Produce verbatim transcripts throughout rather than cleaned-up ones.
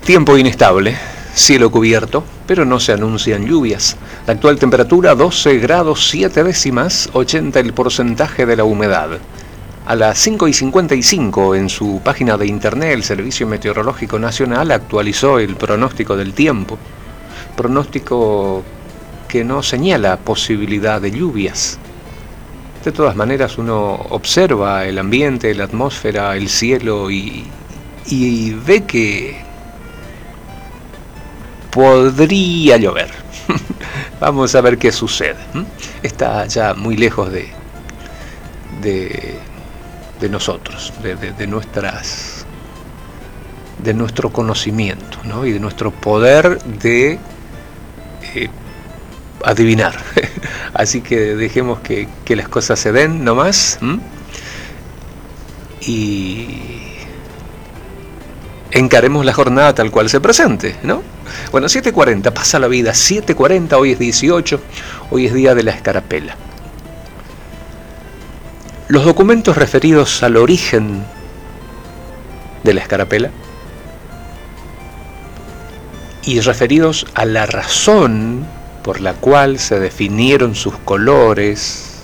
Tiempo inestable, cielo cubierto, pero no se anuncian lluvias. La actual temperatura doce grados siete décimas, ochenta el porcentaje de la humedad. A las cinco y cincuenta y cinco en su página de internet el Servicio Meteorológico Nacional actualizó el pronóstico del tiempo. Pronóstico que no señala posibilidad de lluvias. De todas maneras uno observa el ambiente, la atmósfera, el cielo y, y ve que podría llover. Vamos a ver qué sucede. Está ya muy lejos de, de, de nosotros, de, de, de nuestras, de nuestro conocimiento, ¿no? Y de nuestro poder de eh, adivinar. Así que dejemos que, que las cosas se den nomás. ¿m? Y encaremos la jornada tal cual se presente, ¿no? Bueno, siete cuarenta, pasa la vida, siete cuarenta, hoy es dieciocho, hoy es día de la escarapela. Los documentos referidos al origen de la escarapela y referidos a la razón por la cual se definieron sus colores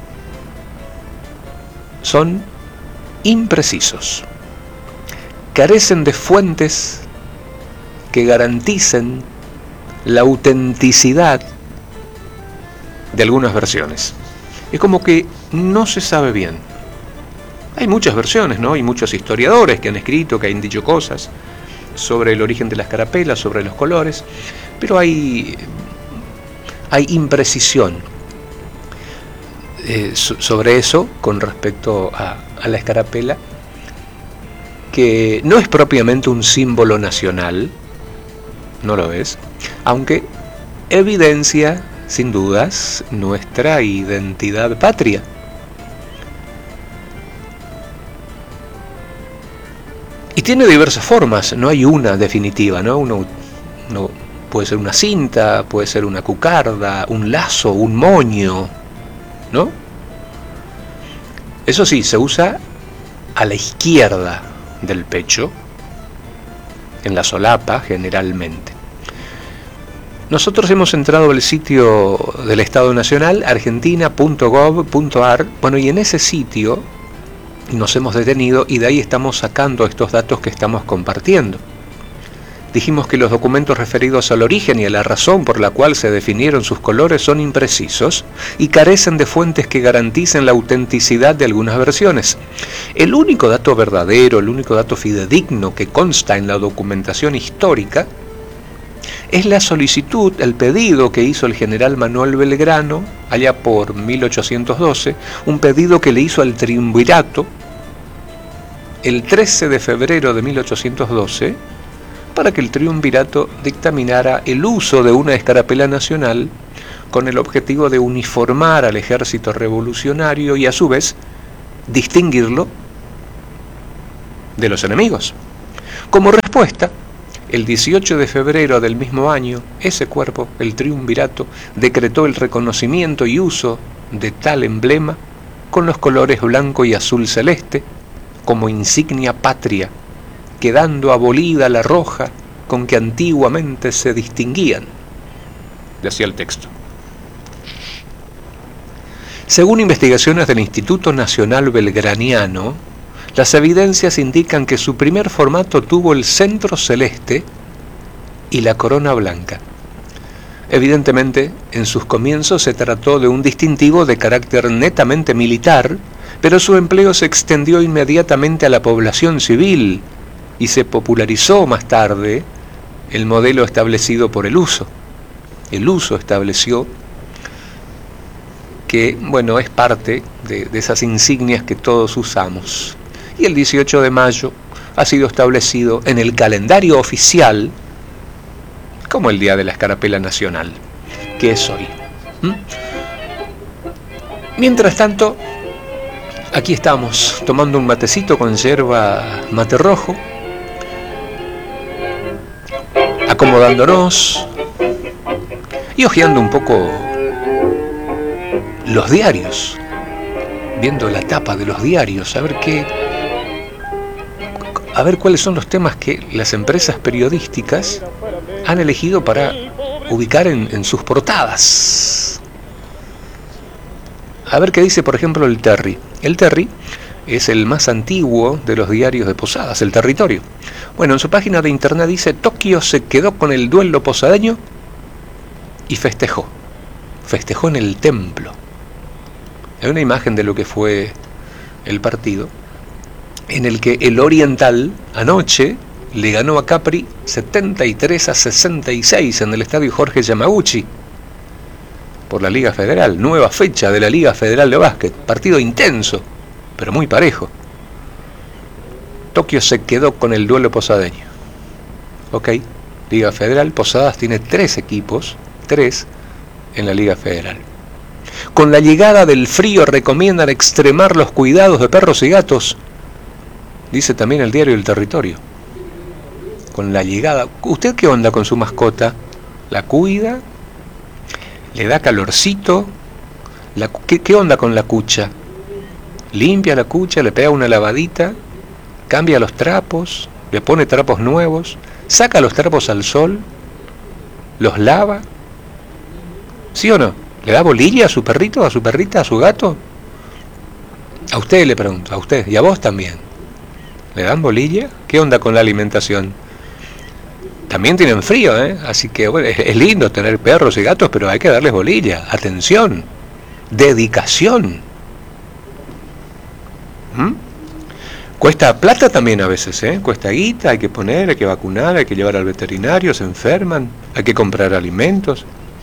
son imprecisos. Carecen de fuentes que garanticen la autenticidad de algunas versiones. Es como que no se sabe bien. Hay muchas versiones, ¿no? Hay muchos historiadores que han escrito, que han dicho cosas sobre el origen de la escarapela, sobre los colores, pero hay, hay imprecisión eh, sobre eso con respecto a, a la escarapela, que no es propiamente un símbolo nacional, no lo es, aunque evidencia, sin dudas, nuestra identidad patria. Y tiene diversas formas, no hay una definitiva, ¿no? Uno, uno puede ser una cinta, puede ser una cucarda, un lazo, un moño, ¿no? Eso sí, se usa a la izquierda del pecho, en la solapa generalmente. Nosotros hemos entrado al sitio del Estado Nacional, argentina punto gov punto ar, bueno, y en ese sitio nos hemos detenido y de ahí estamos sacando estos datos que estamos compartiendo. Dijimos que los documentos referidos al origen y a la razón por la cual se definieron sus colores son imprecisos y carecen de fuentes que garanticen la autenticidad de algunas versiones. El único dato verdadero, el único dato fidedigno que consta en la documentación histórica es la solicitud, el pedido que hizo el general Manuel Belgrano allá por mil ochocientos doce, un pedido que le hizo al triunvirato el trece de febrero de mil ochocientos doce, para que el triunvirato dictaminara el uso de una escarapela nacional con el objetivo de uniformar al ejército revolucionario y a su vez distinguirlo de los enemigos. Como respuesta, el dieciocho de febrero del mismo año, ese cuerpo, el triunvirato, decretó el reconocimiento y uso de tal emblema con los colores blanco y azul celeste como insignia patria, quedando abolida la roja con que antiguamente se distinguían, decía el texto. Según investigaciones del Instituto Nacional Belgraniano, las evidencias indican que su primer formato tuvo el centro celeste y la corona blanca. Evidentemente, en sus comienzos se trató de un distintivo de carácter netamente militar, pero su empleo se extendió inmediatamente a la población civil y se popularizó más tarde el modelo establecido por el uso. El uso estableció que, bueno, es parte de, de esas insignias que todos usamos. Y el dieciocho de mayo ha sido establecido en el calendario oficial como el Día de la Escarapela Nacional, que es hoy. ¿Mm? Mientras tanto, aquí estamos tomando un matecito con yerba mate rojo, acomodándonos y hojeando un poco los diarios, viendo la tapa de los diarios, a ver qué, a ver cuáles son los temas que las empresas periodísticas han elegido para ubicar en, en sus portadas. A ver qué dice, por ejemplo, el Terry. El Terry es el más antiguo de los diarios de Posadas, El Territorio. Bueno, en su página de internet dice: Tokio se quedó con el duelo posadeño y festejó. Festejó en el templo. Hay una imagen de lo que fue el partido, en el que el Oriental anoche le ganó a Capri setenta y tres a sesenta y seis en el estadio Jorge Yamaguchi por la Liga Federal, nueva fecha de la Liga Federal de Básquet, partido intenso, pero muy parejo. Tokio se quedó con el duelo posadeño. Ok, Liga Federal, Posadas tiene tres equipos, tres en la Liga Federal. Con la llegada del frío recomiendan extremar los cuidados de perros y gatos, dice también el diario El Territorio. Con la llegada, ¿usted qué onda con su mascota? ¿La cuida? ¿Le da calorcito? La, ¿qué, ¿Qué onda con la cucha? ¿Limpia la cucha? ¿Le pega una lavadita? ¿Cambia los trapos? ¿Le pone trapos nuevos? ¿Saca los trapos al sol? ¿Los lava? ¿Sí o no? ¿Le da bolilla a su perrito, a su perrita, a su gato? A usted le pregunto, a usted, y a vos también. ¿Le dan bolilla? ¿Qué onda con la alimentación? También tienen frío, ¿eh? Así que bueno, es, es lindo tener perros y gatos, pero hay que darles bolilla, atención, dedicación. ¿Mm? Cuesta plata también a veces, ¿eh? Cuesta guita, hay que poner, hay que vacunar, hay que llevar al veterinario, se enferman, hay que comprar alimentos.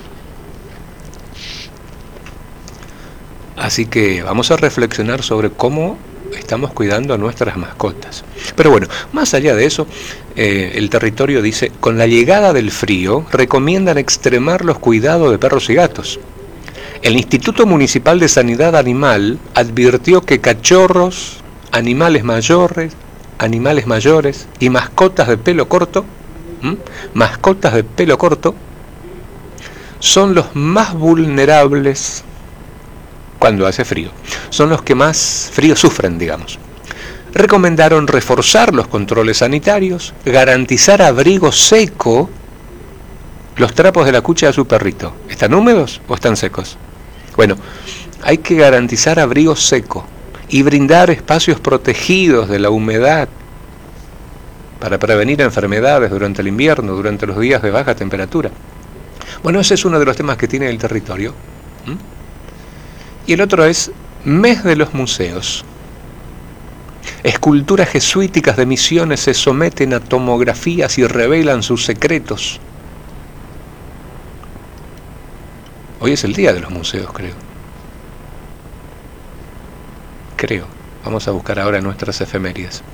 Así que vamos a reflexionar sobre cómo estamos cuidando a nuestras mascotas. Pero bueno, más allá de eso, eh, el Territorio dice: con la llegada del frío recomiendan extremar los cuidados de perros y gatos. El Instituto Municipal de Sanidad Animal advirtió que cachorros, animales mayores, animales mayores y mascotas de pelo corto, ¿m? mascotas de pelo corto, son los más vulnerables cuando hace frío. Son los que más frío sufren, digamos. Recomendaron reforzar los controles sanitarios, garantizar abrigo seco. Los trapos de la cucha de su perrito, ¿están húmedos o están secos? Bueno, hay que garantizar abrigo seco y brindar espacios protegidos de la humedad para prevenir enfermedades durante el invierno, durante los días de baja temperatura. Bueno, ese es uno de los temas que tiene el Territorio. ¿Mm? Y el otro es Mes de los Museos. Esculturas jesuíticas de Misiones se someten a tomografías y revelan sus secretos. Hoy es el día de los museos, creo. Creo. Vamos a buscar ahora nuestras efemérides.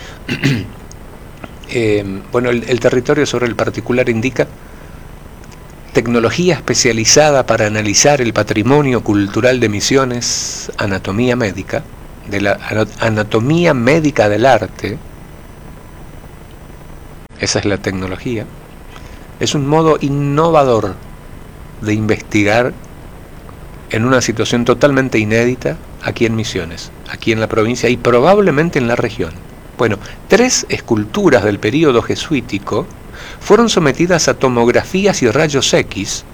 eh, bueno, el, el Territorio sobre el particular indica: tecnología especializada para analizar el patrimonio cultural de Misiones, anatomía médica, de la anatomía médica del arte. Esa es la tecnología. Es un modo innovador de investigar en una situación totalmente inédita aquí en Misiones, aquí en la provincia y probablemente en la región. Bueno, tres esculturas del período jesuítico fueron sometidas a tomografías y rayos X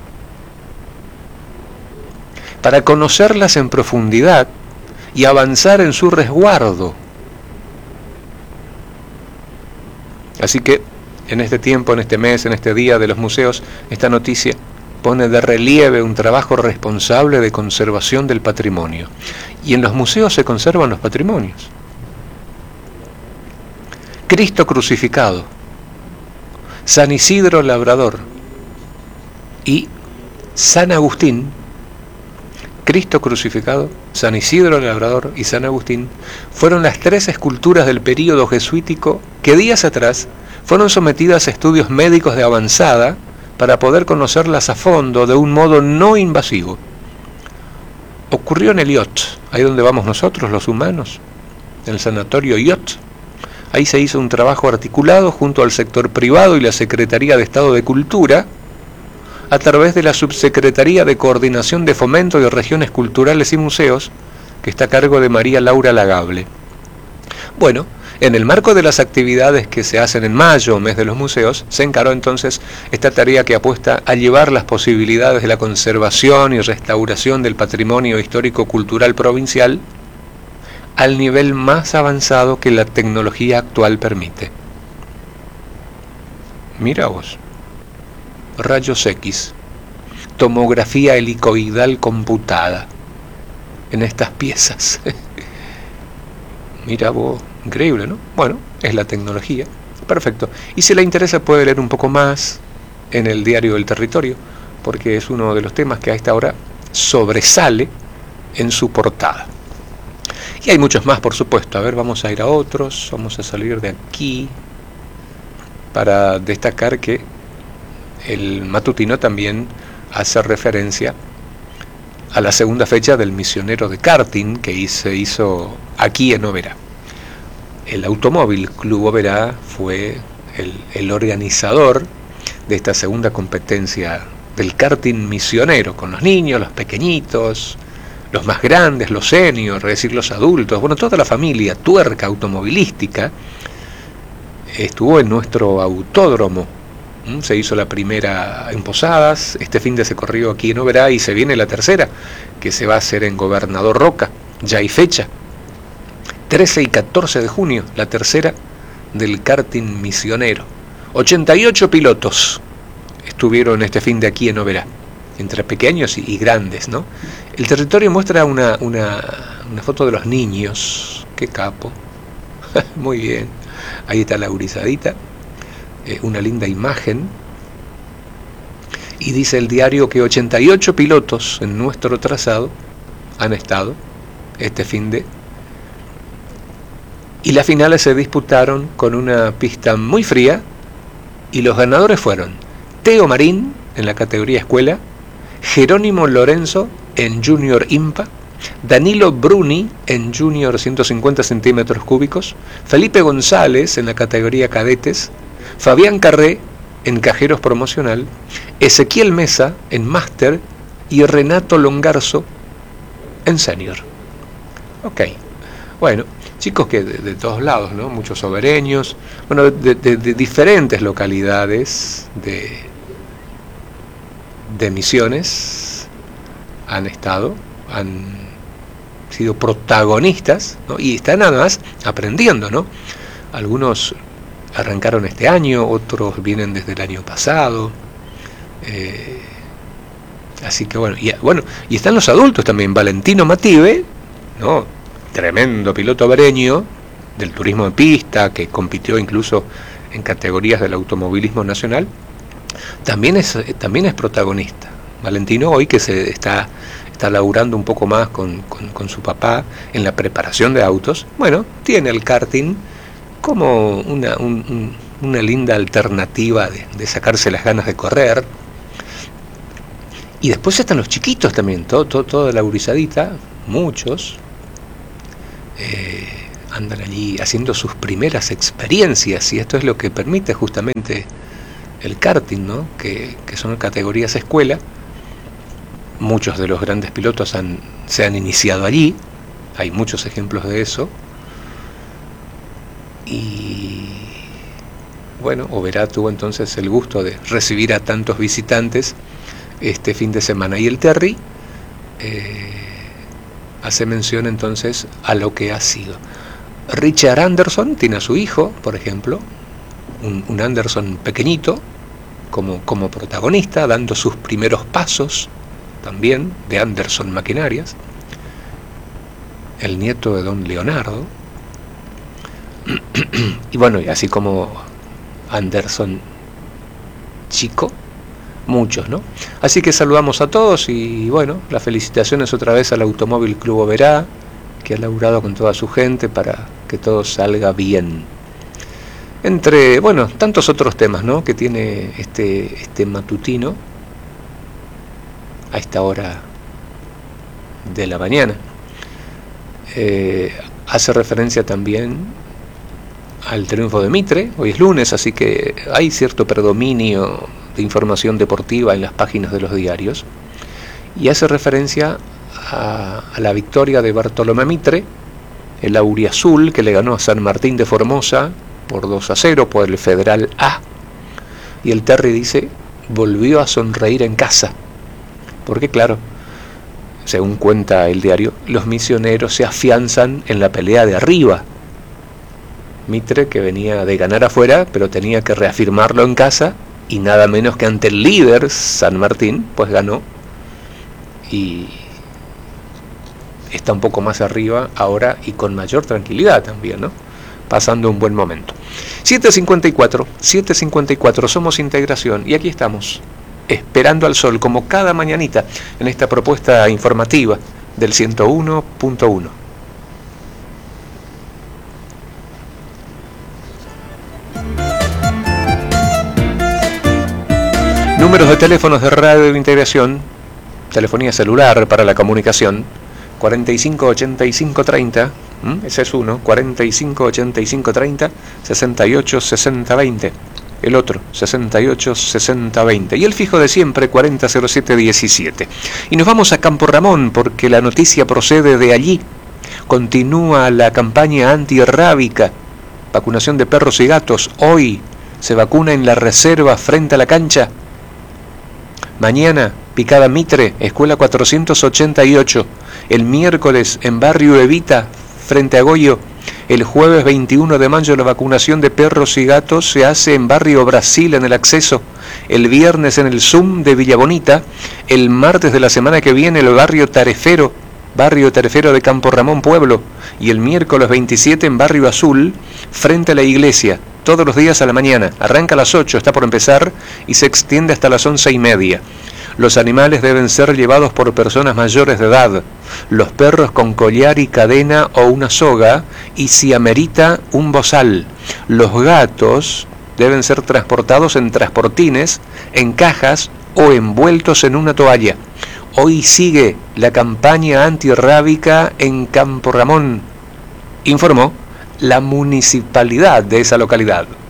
para conocerlas en profundidad y avanzar en su resguardo. Así que en este tiempo, en este mes, en este día de los museos, esta noticia pone de relieve un trabajo responsable de conservación del patrimonio. Y en los museos se conservan los patrimonios. Cristo crucificado, San Isidro Labrador y San Agustín. Cristo crucificado, San Isidro Labrador y San Agustín fueron las tres esculturas del período jesuítico que días atrás fueron sometidas a estudios médicos de avanzada para poder conocerlas a fondo de un modo no invasivo. Ocurrió en el I O T, ahí donde vamos nosotros los humanos, en el sanatorio I O T. Ahí se hizo un trabajo articulado junto al sector privado y la Secretaría de Estado de Cultura, a través de la Subsecretaría de Coordinación de Fomento de Regiones Culturales y Museos, que está a cargo de María Laura Lagable. Bueno, En el marco de las actividades que se hacen en mayo, mes de los museos, se encaró entonces esta tarea que apuesta a llevar las posibilidades de la conservación y restauración del patrimonio histórico-cultural provincial al nivel más avanzado que la tecnología actual permite. Mira vos, rayos X, tomografía helicoidal computada en estas piezas. Mira vos, increíble, ¿no? Bueno, es la tecnología. Perfecto. Y si le interesa puede leer un poco más en el Diario del Territorio, porque es uno de los temas que a esta hora sobresale en su portada. Y hay muchos más, por supuesto. A ver, vamos a ir a otros. Vamos a salir de aquí para destacar que el matutino también hace referencia a la segunda fecha del misionero de karting que se hizo aquí en Oberá. El Automóvil Club Oberá fue el, el organizador de esta segunda competencia del karting misionero, con los niños, los pequeñitos, los más grandes, los seniors, es decir, los adultos, bueno, toda la familia tuerca automovilística estuvo en nuestro autódromo. Se hizo la primera en Posadas, este fin de se corrió aquí en Oberá y se viene la tercera, que se va a hacer en Gobernador Roca, ya hay fecha, trece y catorce de junio, la tercera del karting misionero. ochenta y ocho pilotos estuvieron este fin de aquí en Oberá, entre pequeños y, y grandes, ¿no? El Territorio muestra una, una, una foto de los niños, qué capo, muy bien, ahí está la gurizadita, eh, una linda imagen, y dice el diario que ochenta y ocho pilotos en nuestro trazado han estado este fin de, y las finales se disputaron con una pista muy fría, y los ganadores fueron Teo Marín en la categoría escuela, Jerónimo Lorenzo en Junior IMPA, Danilo Bruni en Junior ciento cincuenta centímetros cúbicos, Felipe González en la categoría cadetes, Fabián Carré en cajeros promocional, Ezequiel Mesa en máster y Renato Longarzo en senior. Ok, bueno, chicos que de, de todos lados, ¿no? Muchos obereños, bueno, de, de, de diferentes localidades de, de Misiones han estado, han sido protagonistas, ¿no? Y están nada más aprendiendo, ¿no? Algunos arrancaron este año, otros vienen desde el año pasado, eh, así que bueno y, bueno, y están los adultos también. Valentino Mative, ¿no? Tremendo piloto obereño del turismo de pista, que compitió incluso en categorías del automovilismo nacional, también es, también es protagonista. Valentino hoy que se está, está laburando un poco más con, con, con su papá en la preparación de autos, bueno, tiene el karting como una, un, una linda alternativa de, de sacarse las ganas de correr. Y después están los chiquitos también, todo, todo, toda la gurizadita, muchos eh, andan allí haciendo sus primeras experiencias, y esto es lo que permite justamente el karting, ¿no? que, que son categorías escuela. Muchos de los grandes pilotos han, se han iniciado allí, hay muchos ejemplos de eso. Y bueno, Oberá tuvo entonces el gusto de recibir a tantos visitantes este fin de semana. Y el Terry eh, hace mención entonces a lo que ha sido. Richard Anderson tiene a su hijo, por ejemplo, un, un Anderson pequeñito, como, como protagonista, dando sus primeros pasos también de Anderson Maquinarias. El nieto de don Leonardo. Y bueno, y así como Anderson chico, muchos, ¿no? Así que saludamos a todos y bueno, las felicitaciones otra vez al Automóvil Club Oberá, que ha laburado con toda su gente para que todo salga bien. Entre, bueno, tantos otros temas, ¿no? Que tiene este, este matutino a esta hora de la mañana. Eh, hace referencia también al triunfo de Mitre. Hoy es lunes, así que hay cierto predominio de información deportiva en las páginas de los diarios, y hace referencia a, a la victoria de Bartolomé Mitre el Auriazul, que le ganó a San Martín de Formosa por dos a cero por el Federal A. Y el Terry dice, volvió a sonreír en casa. Porque claro, según cuenta el diario, los misioneros se afianzan en la pelea de arriba. Mitre, que venía de ganar afuera, pero tenía que reafirmarlo en casa, y nada menos que ante el líder, San Martín, pues ganó. Y está un poco más arriba ahora y con mayor tranquilidad también, ¿no? Pasando un buen momento. siete cincuenta y cuatro, siete cincuenta y cuatro, somos Integración, y aquí estamos, esperando al sol, como cada mañanita, en esta propuesta informativa del ciento uno punto uno. Números de teléfonos de Radio Integración, telefonía celular para la comunicación, cuarenta y cinco ochenta y cinco treinta, ¿m? Ese es uno, cuarenta y cinco ochenta y cinco treinta, sesenta y ocho sesenta veinte. El otro, sesenta y ocho sesenta veinte. Y el fijo de siempre, cuarenta cero siete diecisiete. Y nos vamos a Campo Ramón, porque la noticia procede de allí. Continúa la campaña antirrábica, vacunación de perros y gatos. Hoy se vacuna en la reserva frente a la cancha. Mañana, Picada Mitre, Escuela cuatrocientos ochenta y ocho. El miércoles, en Barrio Evita, frente a Goyo. El jueves veintiuno de mayo la vacunación de perros y gatos se hace en Barrio Brasil en el acceso. El viernes en el Zoom de Villa Bonita. El martes de la semana que viene el Barrio Tarefero, Barrio Tarefero de Campo Ramón Pueblo. Y el miércoles veintisiete en Barrio Azul, frente a la iglesia. Todos los días a la mañana. Arranca a las ocho, está por empezar y se extiende hasta las once y media. Los animales deben ser llevados por personas mayores de edad, los perros con collar y cadena o una soga, y si amerita, un bozal. Los gatos deben ser transportados en transportines, en cajas o envueltos en una toalla. Hoy sigue la campaña antirrábica en Campo Ramón, informó la municipalidad de esa localidad.